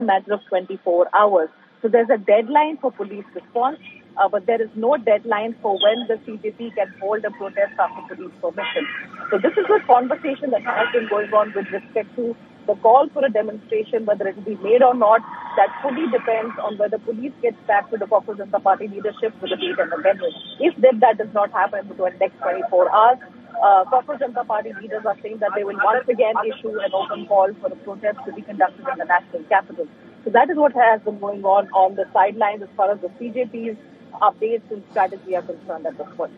matter of 24 hours. So there's a deadline for police response, but there is no deadline for when the CJP can hold a protest after police permission. So this is a conversation that has been going on with respect to the call for a demonstration, whether it will be made or not. That fully depends on whether police gets back to the Congress Janata Party leadership with the date and the venue. If that does not happen within the next 24 hours, Congress Janata Party leaders are saying that they will once again issue an open call for a protest to be conducted in the national capital. So that is what has been going on the sidelines as far as the CJP's updates and strategy are concerned at this point.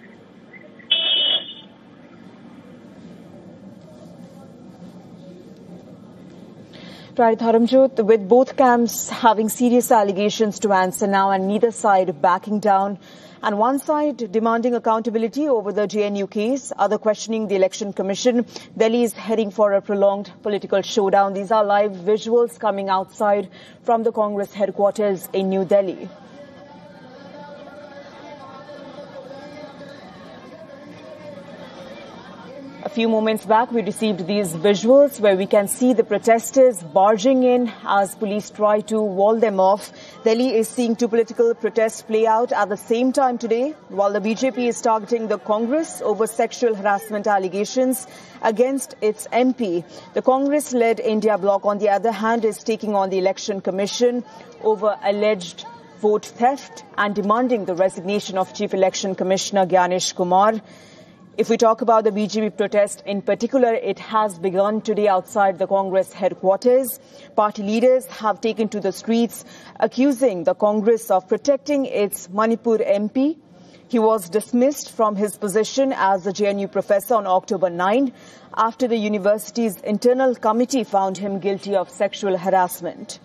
Right, Dharamjot, with both camps having serious allegations to answer now and neither side backing down, and one side demanding accountability over the JNU case, other questioning the Election Commission, Delhi is heading for a prolonged political showdown. These are live visuals coming outside from the Congress headquarters in New Delhi. A few moments back, we received these visuals where we can see the protesters barging in as police try to wall them off. Delhi is seeing two political protests play out at the same time today, while the BJP is targeting the Congress over sexual harassment allegations against its MP. The Congress-led India bloc, on the other hand, is taking on the Election Commission over alleged vote theft and demanding the resignation of Chief Election Commissioner Gyanesh Kumar. If we talk about the BJP protest in particular, it has begun today outside the Congress headquarters. Party leaders have taken to the streets, accusing the Congress of protecting its Manipur MP. He was dismissed from his position as a JNU professor on October 9 after the university's internal committee found him guilty of sexual harassment.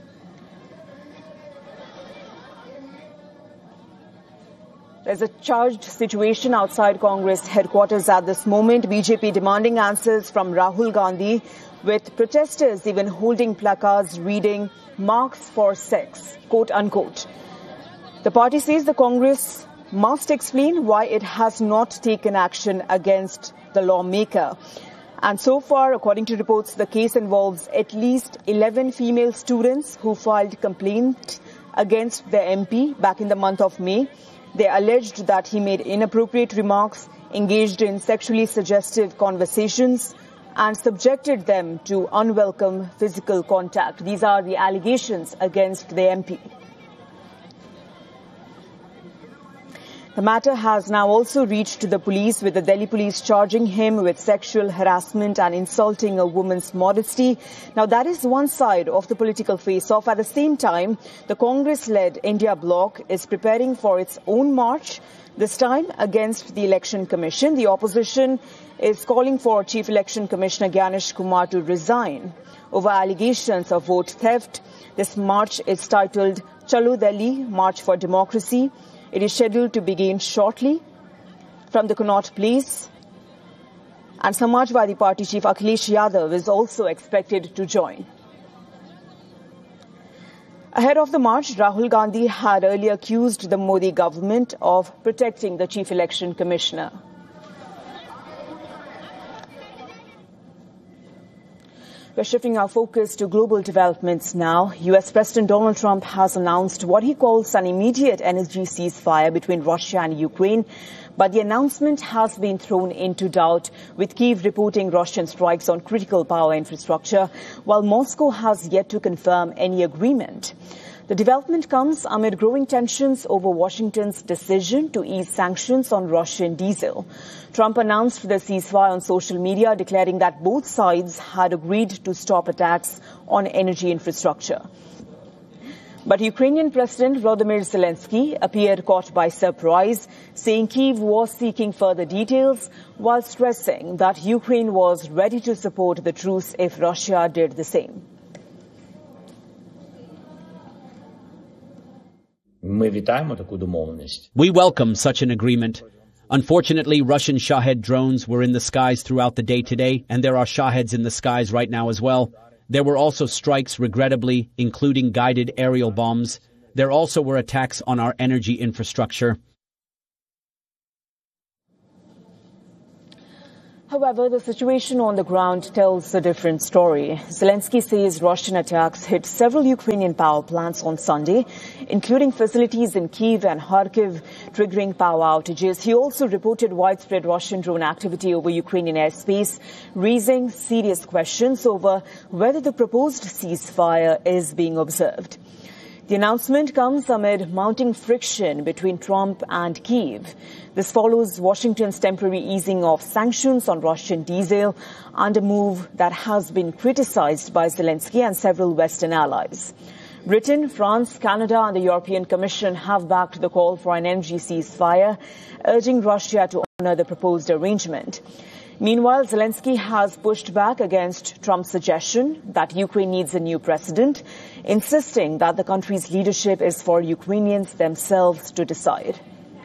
There's a charged situation outside Congress headquarters at this moment. BJP demanding answers from Rahul Gandhi, with protesters even holding placards reading "Marks for Sex," quote unquote. The party says the Congress must explain why it has not taken action against the lawmaker. And so far, according to reports, the case involves at least 11 female students who filed complaint against the MP back in the month of May. They alleged that he made inappropriate remarks, engaged in sexually suggestive conversations, and subjected them to unwelcome physical contact. These are the allegations against the MP. The matter has now also reached the police, with the Delhi police charging him with sexual harassment and insulting a woman's modesty. Now, that is one side of the political face-off. At the same time, the Congress-led India bloc is preparing for its own march, this time against the Election Commission. The opposition is calling for Chief Election Commissioner Gyanesh Kumar to resign over allegations of vote theft. This march is titled Chalo Delhi, March for Democracy. It is scheduled to begin shortly from the Connaught Place, and Samajwadi Party chief Akhilesh Yadav is also expected to join. Ahead of the march, Rahul Gandhi had earlier accused the Modi government of protecting the Chief Election Commissioner. We're shifting our focus to global developments now. US President Donald Trump has announced what he calls an immediate energy ceasefire between Russia and Ukraine, but the announcement has been thrown into doubt, with Kyiv reporting Russian strikes on critical power infrastructure, while Moscow has yet to confirm any agreement. The development comes amid growing tensions over Washington's decision to ease sanctions on Russian diesel. Trump announced the ceasefire on social media, declaring that both sides had agreed to stop attacks on energy infrastructure. But Ukrainian President Volodymyr Zelensky appeared caught by surprise, saying Kyiv was seeking further details, while stressing that Ukraine was ready to support the truce if Russia did the same. We welcome such an agreement. Unfortunately, Russian Shahed drones were in the skies throughout the day today, and there are Shaheds in the skies right now as well. There were also strikes, regrettably, including guided aerial bombs. There also were attacks on our energy infrastructure. However, the situation on the ground tells a different story. Zelensky says Russian attacks hit several Ukrainian power plants on Sunday, including facilities in Kyiv and Kharkiv, triggering power outages. He also reported widespread Russian drone activity over Ukrainian airspace, raising serious questions over whether the proposed ceasefire is being observed. The announcement comes amid mounting friction between Trump and Kyiv. This follows Washington's temporary easing of sanctions on Russian diesel, and a move that has been criticized by Zelensky and several Western allies. Britain, France, Canada and the European Commission have backed the call for an energy ceasefire, urging Russia to honor the proposed arrangement. Meanwhile, Zelensky has pushed back against Trump's suggestion that Ukraine needs a new president, insisting that the country's leadership is for Ukrainians themselves to decide.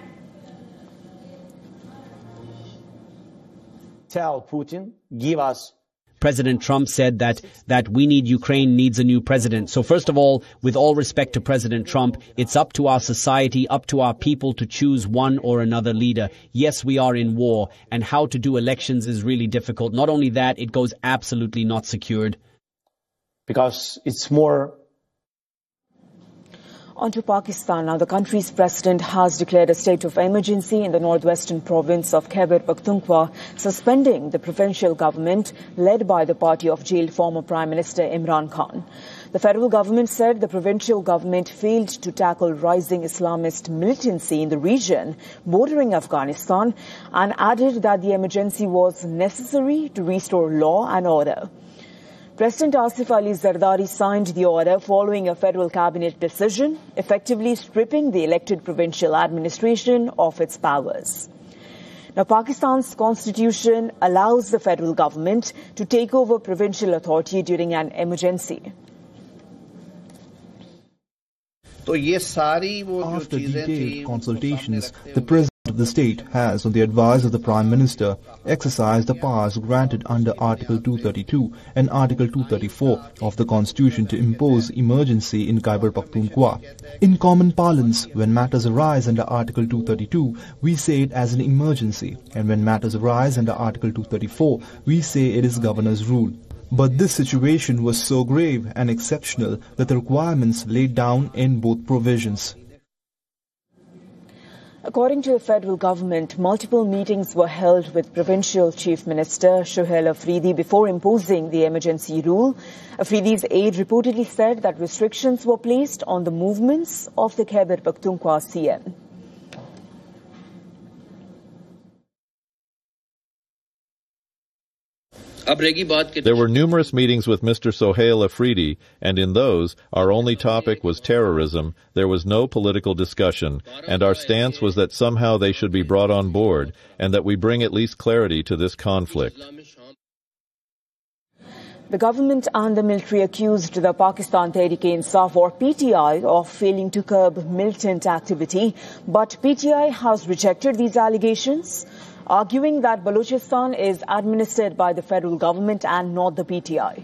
Tell Putin, give us. President Trump said that we need Ukraine needs a new president. So first of all, with all respect to President Trump, it's up to our society, up to our people to choose one or another leader. Yes, we are in war, and how to do elections is really difficult. Not only that, it goes absolutely not secured. Because it's more... On to Pakistan. Now, the country's president has declared a state of emergency in the northwestern province of Khyber Pakhtunkhwa, suspending the provincial government led by the party of jailed former Prime Minister Imran Khan. The federal government said the provincial government failed to tackle rising Islamist militancy in the region bordering Afghanistan, and added that the emergency was necessary to restore law and order. President Asif Ali Zardari signed the order following a federal cabinet decision, effectively stripping the elected provincial administration of its powers. Now, Pakistan's constitution allows the federal government to take over provincial authority during an emergency. After detailed consultations, the President of the state has, on the advice of the Prime Minister, exercised the powers granted under Article 232 and Article 234 of the Constitution to impose emergency in Khyber Pakhtunkhwa. In common parlance, when matters arise under Article 232, we say it as an emergency, and when matters arise under Article 234, we say it is governor's rule. But this situation was so grave and exceptional that the requirements laid down in both provisions. According to the federal government, multiple meetings were held with Provincial Chief Minister Sohail Afridi before imposing the emergency rule. Afridi's aide reportedly said that restrictions were placed on the movements of the Khyber Pakhtunkhwa CM. There were numerous meetings with Mr. Sohail Afridi, and in those, our only topic was terrorism. There was no political discussion, and our stance was that somehow they should be brought on board, and that we bring at least clarity to this conflict. The government and the military accused the Pakistan Tehreek-e-Insaf, or PTI, of failing to curb militant activity, but PTI has rejected these allegations, arguing that Balochistan is administered by the federal government and not the PTI.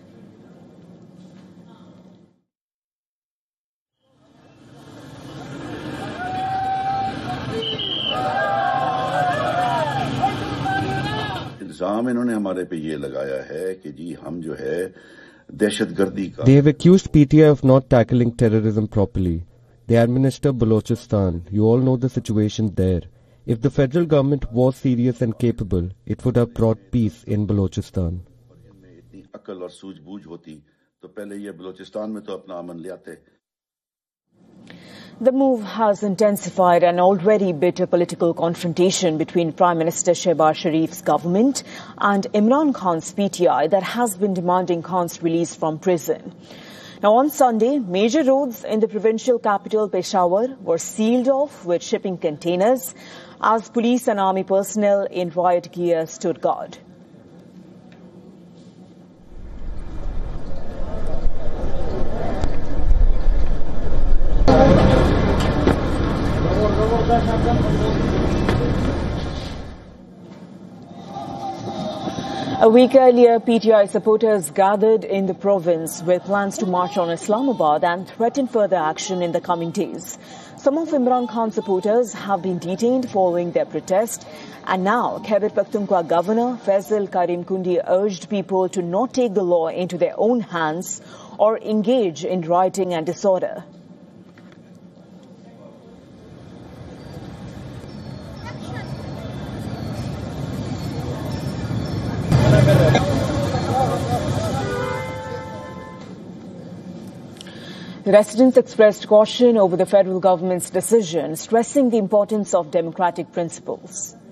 They have accused PTI of not tackling terrorism properly. They administer Balochistan. You all know the situation there. If the federal government was serious and capable, it would have brought peace in Balochistan. The move has intensified an already bitter political confrontation between Prime Minister Shehbaz Sharif's government and Imran Khan's PTI that has been demanding Khan's release from prison. Now, on Sunday, major roads in the provincial capital Peshawar were sealed off with shipping containers as police and army personnel in riot gear stood guard. A week earlier, PTI supporters gathered in the province with plans to march on Islamabad and threaten further action in the coming days. Some of Imran Khan supporters have been detained following their protest, and now Khyber Pakhtunkhwa Governor Faisal Karim Kundi urged people to not take the law into their own hands or engage in rioting and disorder. The residents expressed caution over the federal government's decision, stressing the importance of democratic principles.